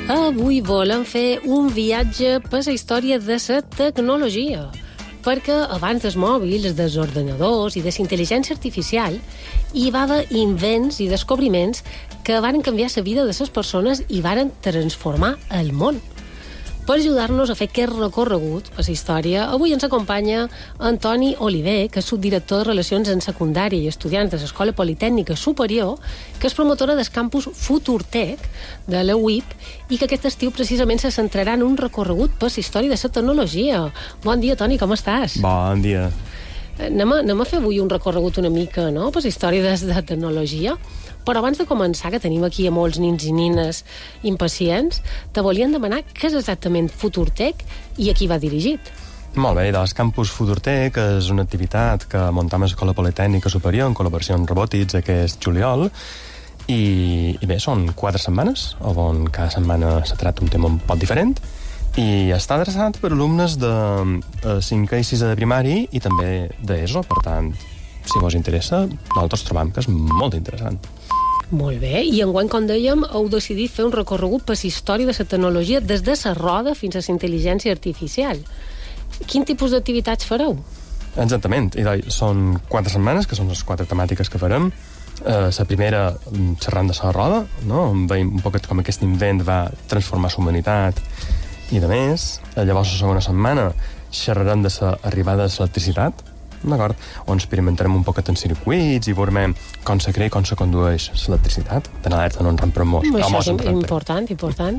Avui volem fer un viatge per la història de la tecnologia, perquè abans dels mòbils, dels ordenadors i de la intel·ligència artificial hi va haver invents i descobriments que varen canviar la vida de les persones i varen transformar el món. Per ajudar-nos a fer aquest recorregut per la història, avui ens acompanya Antoni Oliver, que és subdirector de Relacions en Secundària i Estudiants de l'Escola Politècnica Superior, que és promotora del campus FuturTech de la UIP i que aquest estiu precisament se centrarà en un recorregut per la història de la tecnologia. Bon dia, Toni, com estàs? Bon dia. Anem a fer avui un recorregut una mica, no?, per la història de la tecnologia. Però abans de començar, que tenim aquí a molts nins i nines impacients, te volien demanar què és exactament FuturTech i a qui va dirigit. Molt bé, doncs Campus FuturTech és una activitat que muntam a l'Escola Politècnica Superior en col·laboració amb Robotits aquest juliol i bé, són 4 setmanes on cada setmana se tracta un tema un poc diferent i està adreçat per alumnes de 5è i 6è de primari i també d'ESO, per tant, si vos interessa, nosaltres trobam que és molt interessant. Molt bé, i enguany, com dèiem, heu decidit fer un recorregut per la història de la tecnologia des de la roda fins a la intel·ligència artificial. Quin tipus d'activitats fareu? Exactament, i són 4 setmanes, que són les 4 temàtiques que farem. La primera, xerrant de la roda, no? Veiem un poquet com aquest invent va transformar la humanitat i de més. Llavors, la segona setmana, xerrarem de l'arribada de l'electricitat, d'acord? On experimentarem un poquet en circuits i veurem com se crea i com se condueix l'electricitat. Ten alerta, no ens romprem molts. Això és important.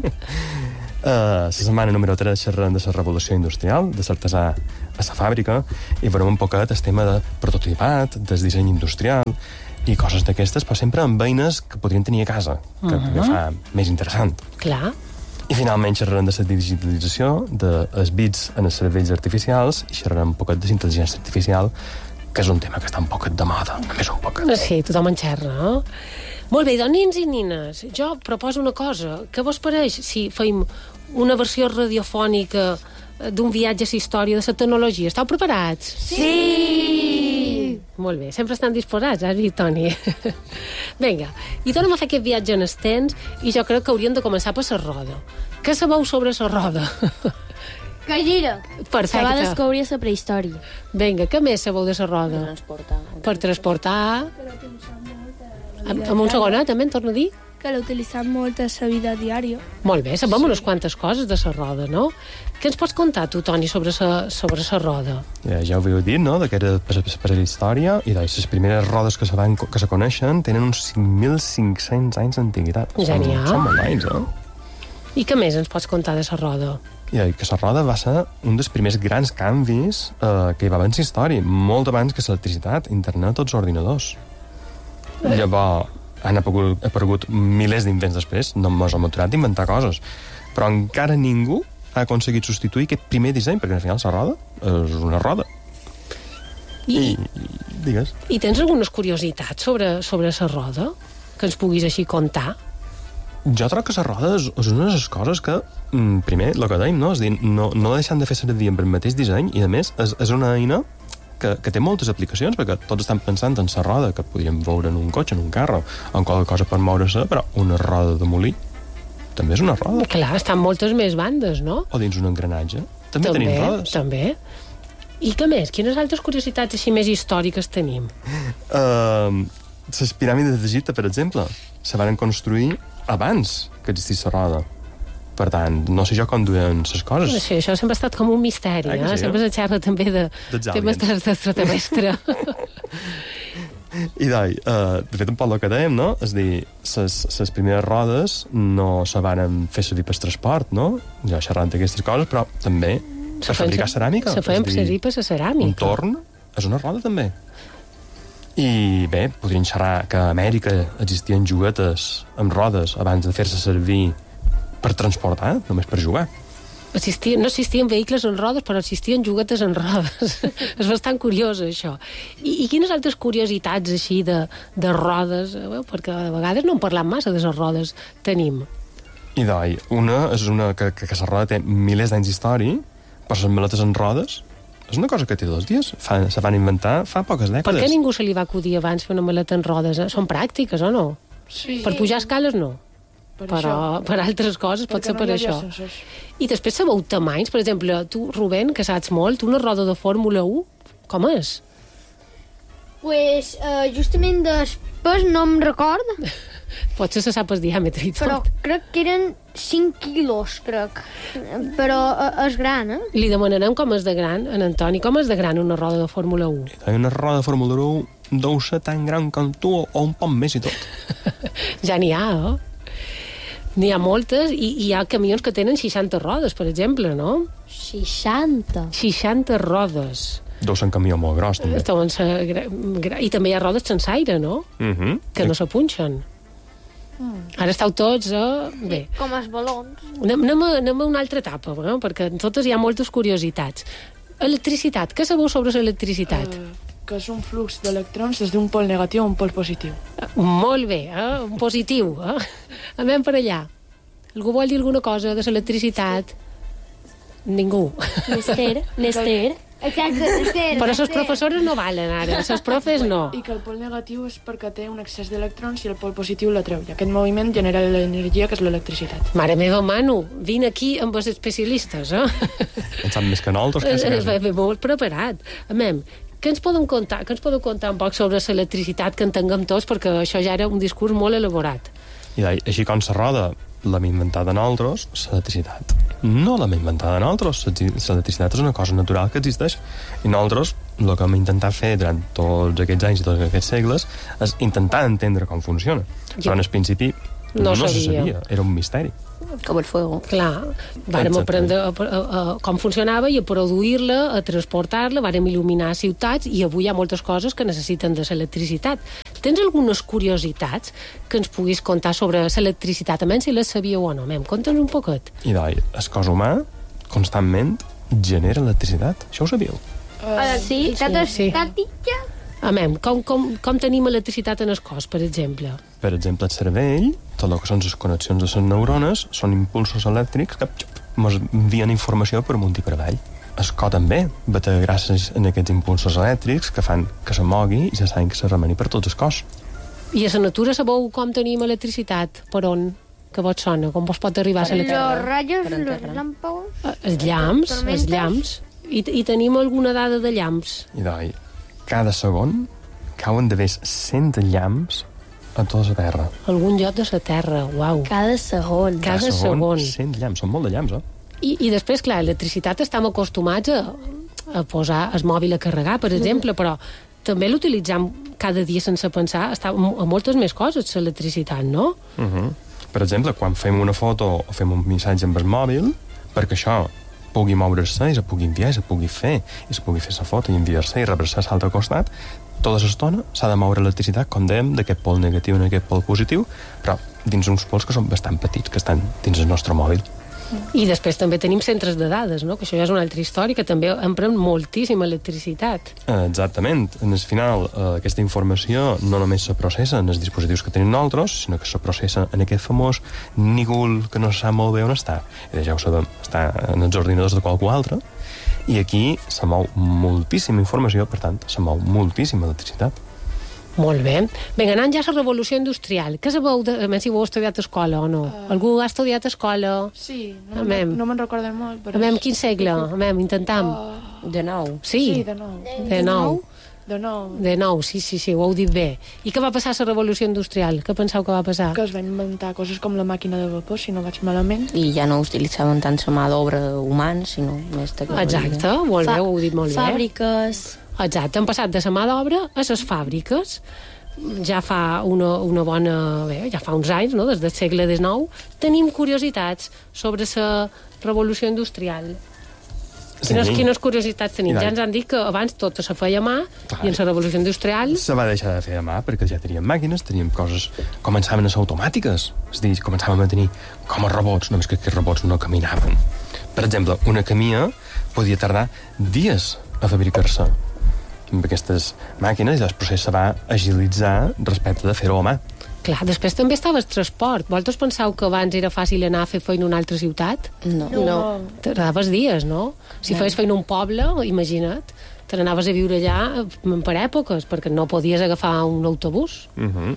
La setmana número 3 xerrarem de la revolució industrial, de l'artesà a la fàbrica, i veurem un poquet el tema de prototipat, del disseny industrial i coses d'aquestes, però sempre amb eines que podrien tenir a casa, que també fa més interessant. Clar. I finalment xerrarem de la digitalització, dels bits en els cervells artificials, i xerrarem un poquet de intel·ligència artificial, que és un tema que està un poquet de moda, només un poquet. Sí, tothom en xerra, no? Molt bé, doncs, nins i nines, jo proposo una cosa. Què vos pareix si fem una versió radiofònica d'un viatge a la història de la tecnologia? Esteu preparats? Sí! Molt bé, sempre estan disposats, has dit, Toni? Vinga, i tornem a fer aquest viatge en estens i jo crec que hauríem de començar per la roda. Què sabeu sobre la roda? Que gira. Perfecte. Se va descobrir a la prehistòria. Vinga, què més sabeu de la roda? Per transportar. Amb un segonet, també, en torno a dir? Que l'utilitzem molt a la vida diària. Molt bé, sabem unes quantes coses de la roda, no? Què ens pots contar, tu, Toni, sobre la roda? Ja ho havia dit, no?, que era per la història, i les primeres rodes que se coneixen tenen uns 5.500 anys d'antiguitat. Genial. Són molt anys, I què més ens pots contar de la roda? I que la roda va ser un dels primers grans canvis que hi va haver en la història, molt abans que l'electricitat, internet o els ordinadors. Llavors, han aparegut milers d'invents després, no ens hem aturat d'inventar coses, però encara ningú ha aconseguit substituir aquest primer disseny, perquè al final la roda és una roda. I digues. I tens algunes curiositats sobre la roda que ens puguis així contar? Jo trobo que la roda és una de les coses que, primer, el que dèiem, no? És dir, no deixant de fer servir amb el mateix disseny, i a més és una eina que té moltes aplicacions, perquè tots estan pensant en la roda, que podríem veure en un cotxe, en un carro, en qualque cosa per moure-se, però una roda de molí també és una roda. Clar, estan moltes més bandes, no? O dins un engranatge. També tenim rodes. També. I què més? Quines altres curiositats així més històriques tenim? Les piràmides d'Egipte, per exemple, se van construir abans que existís la roda. Per tant, no sé jo com duien les coses. Sí, això sempre ha estat com un misteri, sí, sempre se xerra també de temes d'extraterrestre. I de fet, un poc el que dèiem, no? És dir, les primeres rodes no se van fer servir per transport, no? Jo xerrant d'aquestes coses, però també per fabricar ceràmica. Se feien servir per la ceràmica. Un torn és una roda, també. I bé, podríem xerrar que a Amèrica existien juguetes amb rodes abans de fer-se servir per transportar, només per jugar. No existien vehicles en rodes, però existien juguetes en rodes. És bastant curiós, això. I quines altres curiositats, així, de rodes? Perquè a vegades no en parlam massa de les rodes. Tenim. I una és una que la roda té milers d'anys d'història, però les maletes en rodes és una cosa que té 2 dies. Se van inventar fa poques dècades. Per què ningú se li va acudir abans fer una maleta en rodes? Són pràctiques, o no? Sí. Per pujar escales, no? però per altres coses pot ser per això. I després sabeu tamanys, per exemple, tu, Rubén, que saps molt, una roda de Fórmula 1, com és? Pues, justament després no em record, Potser se sap el diàmetre i tot. però crec que eren 5 quilos, crec. Però és gran, eh? Li demanarem com és de gran, en Antoni, com és de gran una roda de Fórmula 1? Una roda de Fórmula 1 deu ser tan gran com tu o un poc més i tot. Ja n'hi ha, N'hi ha moltes i hi ha camions que tenen 60 rodes, per exemple, no? 60. 60 rodes. Deu ser un camió molt gros, també. I també hi ha rodes sense aire, no? Que no s'apunxen. Ara esteu tots bé. Com els balons. Anem a una altra etapa, perquè en totes hi ha moltes curiositats. Electricitat. Què sabeu sobre l'electricitat? Que és un flux d'electrons des d'un pol negatiu a un pol positiu. Molt bé, un positiu. Anem per allà. Algú vol dir alguna cosa de l'electricitat? Ningú. Nester. Exacte, Nester. Però les professores no valen ara, les profes no. I que el pol negatiu és perquè té un excés d'electrons i el pol positiu la treu. I aquest moviment genera l'energia, que és l'electricitat. Mare meva, Manu, vine aquí amb els especialistes, En sap més que nosaltres, que molt preparat. Amem, què ens podeu contar un poc sobre l'electricitat que entenguem tots, perquè això ja era un discurs molt elaborat. I així com la roda l'hem inventada nosaltres, l'electricitat no l'hem inventada nosaltres. L'electricitat és una cosa natural que existeix i nosaltres el que hem intentat fer durant tots aquests anys i tots aquests segles és intentar entendre com funciona. Però en el principi no se sabia, era un misteri. Com el fuego. Clar, vàrem aprendre com funcionava i a produir-la, a transportar-la, vàrem il·luminar ciutats i avui hi ha moltes coses que necessiten de l'electricitat. Tens algunes curiositats que ens puguis contar sobre l'electricitat? A menys si les sabíeu o no. Conta'ns un poquet. I el cos humà constantment genera electricitat. Això ho sabíeu? Electricitat estàtica? Com tenim electricitat en el cos, per exemple? Per exemple, el cervell, tot el que són les connexions de les neurones, són impulsos elèctrics que ens envien informació per amunt i per avall. El cor també bata gràcies a aquests impulsos elèctrics que fan que se mogui i se sang que se remeni per tots el cos. I a la natura sabeu com tenim electricitat? Per on? Que vos sona? Com vos pot arribar a l'electricitat? Los rayos, los lámpagos... Els llamps. I tenim alguna dada de llamps? I cada segon cauen d'haver 100 llamps a tota la Terra. Algun lloc de la Terra, uau. Cada segon. Cada segon. 100 llamps, són molt de llamps, I després, clar, l'electricitat estem acostumats a posar el mòbil a carregar, per exemple, però també l'utilitzam cada dia sense pensar. Està a moltes més coses, l'electricitat, no? Per exemple, quan fem una foto o fem un missatge amb el mòbil, perquè això pugui moure-se i se pugui enviar i se pugui fer la foto i enviar-se i rebre-se a l'altre costat, tota l'estona s'ha de moure l'electricitat, com dèiem, d'aquest pol negatiu en aquest pol positiu, però dins uns pols que són bastant petits, que estan dins el nostre mòbil. I després també tenim centres de dades, no? Que això ja és una altra història, que també empren moltíssima electricitat. Exactament. En el final, aquesta informació no només se processa en els dispositius que tenim nosaltres, sinó que se processa en aquest famós nígul que no se sap molt bé on està. I ja ho sabem, està en els ordinadors de qualcú altre, i aquí se mou moltíssima informació, per tant, se mou moltíssima electricitat. Molt bé. Vinga, anant ja a la revolució industrial. Què sabeu, a més, si ho heu estudiat a escola o no? Algú ha estudiat a escola? Sí, no me'n recordo molt. Però quin segle? Intentam. De nou. Sí, de nou. De nou, sí, ho heu dit bé. I què va passar a la revolució industrial? Què penseu que va passar? Que es van inventar coses com la màquina de vapor, si no vaig malament. I ja no utilitzaven tant la mà d'obra humana, sinó més tecnologia. Exacte, molt bé, ho heu dit molt bé. Fàbriques... Exacte, han passat de la mà d'obra a les fàbriques. Ja fa una bona... Bé, ja fa uns anys, no?, des del segle XIX, tenim curiositats sobre la revolució industrial. Quines curiositats tenim? Ja ens han dit que abans tot se feia a mà, i en la revolució industrial... Se va deixar de fer a mà perquè ja teníem màquines, teníem coses... Començaven a ser automàtiques. És a dir, començàvem a tenir com a robots, només que aquests robots no caminaven. Per exemple, una camia podia tardar dies a fabricar-se amb aquestes màquines i el procés se va agilitzar respecte de fer-ho a mà. Clar, després també estava el transport. Vosaltres penseu que abans era fàcil anar a fer feina a una altra ciutat? No. Tardaves dies, no? Si feies feina a un poble, imagina't, te n'anaves a viure allà per èpoques, perquè no podies agafar un autobús.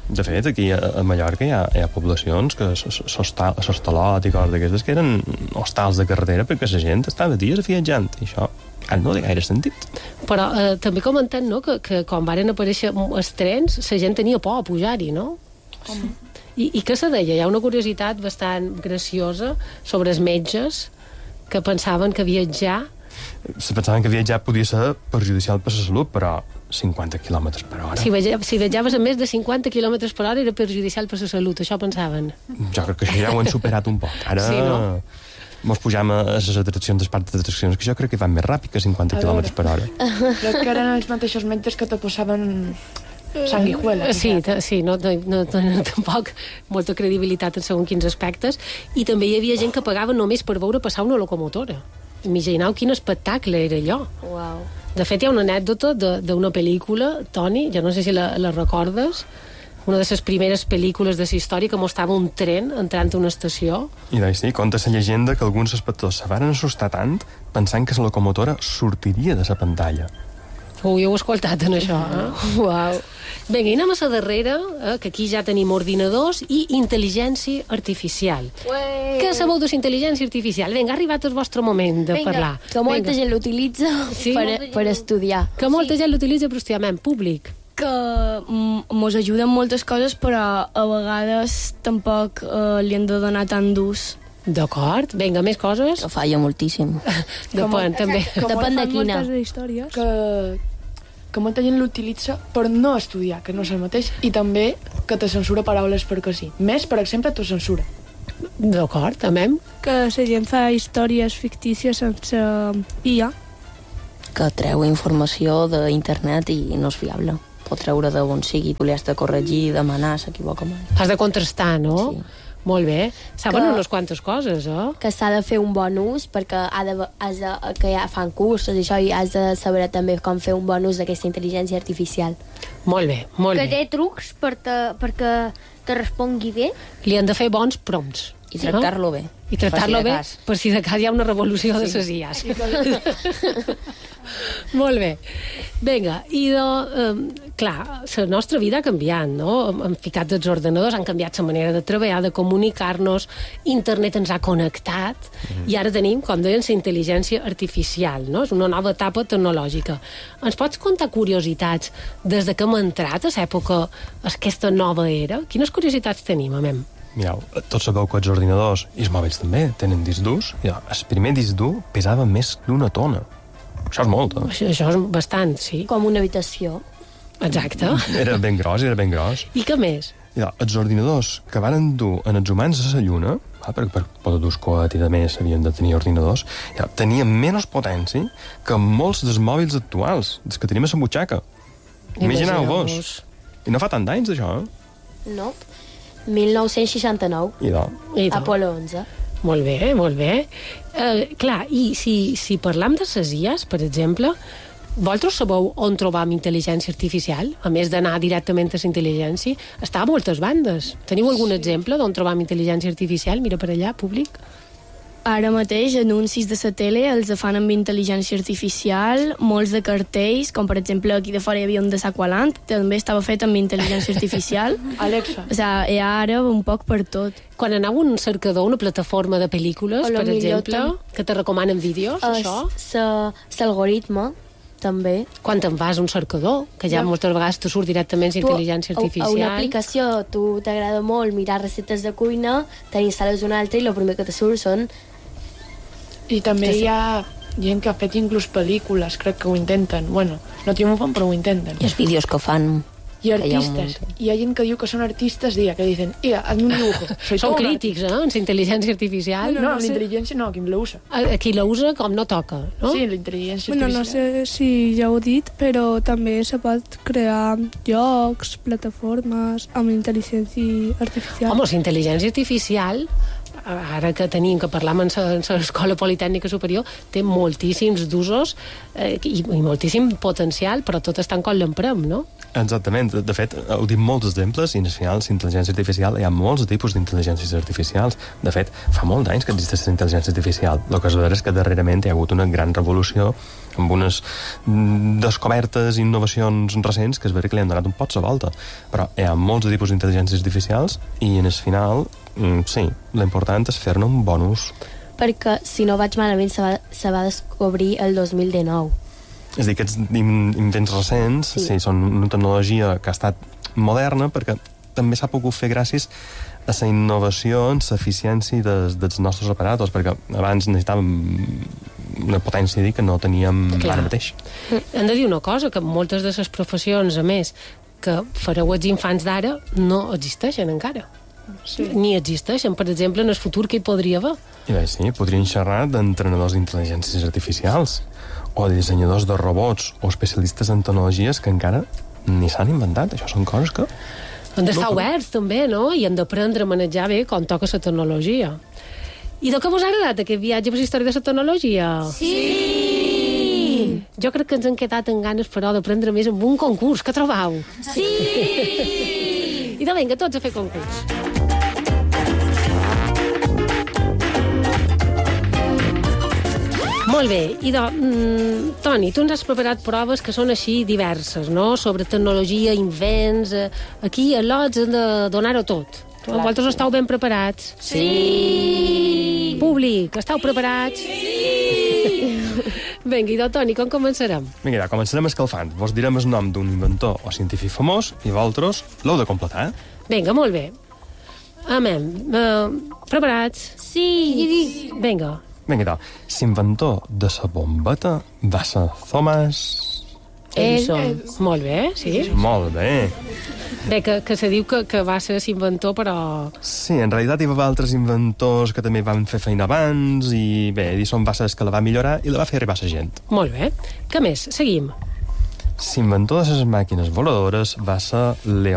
De fet, aquí a Mallorca hi ha poblacions que s'Hostalot i coses d'aquestes que eren hostals de carretera perquè la gent estava dies viatjant i això no té gaire sentit. Però també comentem, no?, que quan varen aparèixer els trens la gent tenia por a pujar-hi, no? I què se deia? Hi ha una curiositat bastant graciosa sobre els metges que pensaven que viatjar podia ser perjudicial per la salut, però 50 km per hora. Si viatjaves a més de 50 km per hora era perjudicial per la salut, això pensaven. Jo crec que això ja ho han superat un poc. Ara sí, no? Mos pujam a les atraccions, les parcs d'atraccions, que jo crec que van més ràpid que 50 km per hora. Crec que eren els mateixos metges que te posaven sanguijuela. Sí, no tenen tampoc molta credibilitat en segons quins aspectes, i també hi havia gent que pagava només per veure passar una locomotora. Imagineu quin espectacle era allò. Uau. De fet, hi ha una anècdota d'una pel·lícula, Toni, jo no sé si la recordes, una de les primeres pel·lícules de la història que mostrava un tren entrant a una estació. I sí, conta la llegenda que alguns espectadors se varen assustar tant pensant que la locomotora sortiria de la pantalla. Jo ho he escoltat, en això. Uau. Vinga, anem a la darrera, que aquí ja tenim ordinadors i intel·ligència artificial. Què sabeu de la intel·ligència artificial? Vinga, ha arribat el vostre moment de parlar. Que molta gent l'utilitza per estudiar. Que molta gent l'utilitza per estudiar, en públic. Que mos ajuda en moltes coses, però a vegades tampoc li hem de donar tant d'ús. D'acord, vinga, més coses? Que falla moltíssim. Depèn, també. Depèn de quina. Que molta gent l'utilitza per no estudiar, que no és el mateix, i també que te censura paraules perquè sí. Més, per exemple, te censura. D'acord, també. Que la gent fa històries fictícies sense IA. Que treu informació d'internet i no és fiable. Pot treure de on sigui, tu li has de corregir, demanar, s'equivoca mai. Has de contrastar, no? Sí. Molt bé. Saben unes quantes coses, Que s'ha de fer un bon ús, perquè que ja fan cursos i això, i has de saber també com fer un bon ús d'aquesta intel·ligència artificial. Molt bé, molt Que bé. té trucs perquè te respongui bé. Li han de fer bons prompts. I tractar-lo bé. I tractar-lo bé, cas. per si de cas hi ha una revolució de ses IAs. Molt bé. Vinga, i clar, la nostra vida ha canviat, no? Hem ficat els ordenadors, han canviat la manera de treballar, de comunicar-nos, internet ens ha connectat, i ara tenim, com deien, la intel·ligència artificial, no? És una nova etapa tecnològica. Ens pots contar curiositats des de que hem entrat a l'època, aquesta nova era? Quines curiositats tenim, amem? Mireu, tots sabeu que els ordinadors i els mòbils també tenen disc durs. El primer disc dur pesava més d'una tona. Això és molt, Això és bastant, sí. Com una habitació. Exacte. Era ben gros. I què més? Els ordinadors que van dur en els humans a la Lluna, perquè per poder dur coet i de més havien de tenir ordinadors, tenien menys potència que molts dels mòbils actuals, dels que tenim a la butxaca. Imagineu-vos. I no fa tant d'anys, això, No. 1969. Apolo 11. Molt bé, molt bé. Clar, i si parlam de ses IAs, per exemple, vosaltres sabeu on trobam intel·ligència artificial? A més d'anar directament a la intel·ligència, està a moltes bandes. Teniu algun exemple d'on trobam intel·ligència artificial? Mira per allà, públic. Ara mateix, anuncis de la tele els fan amb intel·ligència artificial, molts de cartells, com per exemple aquí de fora hi havia un de Saqualand, també estava fet amb intel·ligència artificial. Alexa. O sigui, hi ha ara un poc per tot. Quan aneu a un cercador, una plataforma de pel·lícules, per exemple, que te recomanen vídeos, això? L'algoritme, també. Quan te'n vas a un cercador, que ja moltes vegades te surt directament intel·ligència artificial. A una aplicació, tu t'agrada molt mirar receptes de cuina, te n'instal·les una altra i el primer que te surt són... I també hi ha gent que ha fet inclús pel·lícules, crec que ho intenten. Bueno, no triomfen, però ho intenten. I els vídeos que fan... I artistes. Hi ha gent que diu que són artistes, que dicen, hazme un dibujo. Són crítics, en la intel·ligència artificial. No, la intel·ligència no, qui la usa. Qui la usa com no toca, no? Sí, la intel·ligència artificial. No sé si ja ho he dit, però també se pot crear jocs, plataformes amb intel·ligència artificial. Home, la intel·ligència artificial, ara que tenim que parlar en l'Escola Politècnica Superior, té moltíssims d'usos i moltíssim potencial, però tot està en com l'emprem, no? Exactament. De fet, heu dit molts exemples i al final l'intel·ligència artificial, hi ha molts tipus d'intel·ligències artificials. De fet, fa molts anys que existeix la intel·ligència artificial. El que és vera és que darrerament hi ha hagut una gran revolució amb unes descobertes i innovacions recents que és veritat que li han donat un pot la volta. Però hi ha molts tipus d'intel·ligències artificials i en el final, sí, l'important és fer-ne un bon ús. Perquè, si no vaig malament, se va descobrir el 2019. És a dir, aquests invents recents sí, són una tecnologia que ha estat moderna perquè també s'ha pogut fer gràcies a la innovació en l'eficiència dels nostres aparatos, perquè abans necessitàvem una potència que no teníem ara mateix. Hem de dir una cosa, que moltes de les professions, a més, que fareu els infants d'ara, no existeixen encara. Sí. Ni existeixen. Per exemple, en el futur que hi podria haver. I bé, sí, podrien xerrar d'entrenadors d'intel·ligències artificials o de dissenyadors de robots o especialistes en tecnologies que encara ni s'han inventat. Això són coses que... Han d'estar oberts, també, no? I han d'aprendre a manejar bé com toca la tecnologia. I de què vos ha agradat aquest viatge per la història de la tecnologia? Sí! Jo crec que ens han quedat en ganes, però, d'aprendre més amb un concurs. Què trobau? Sí! I de vinga, tots a fer concurs. Molt bé. I Toni, tu ens has preparat proves que són així diverses, no? Sobre tecnologia, invents... Aquí a l'Ots hem de donar-ho tot. Vosaltres esteu ben preparats? Sí! Públic, esteu preparats? Sí! Vinga, Toni, com començarem? Vinga, començarem escalfant. Vos direm el nom d'un inventor o científic famós i vosaltres l'heu de completar. Vinga, molt bé. Amén. Preparats? Sí! Vinga. Vinga, l'inventor de la bombeta va ser Thomas... Edison. Molt bé, sí. Molt bé. Bé, que se diu que va ser l'inventor, però... Sí, en realitat hi va haver altres inventors que també van fer feina abans i bé, Edison va ser el que la va millorar i la va fer arribar a la gent. Molt bé. Què més? Seguim. L'inventor de les màquines voladores va ser Leonardo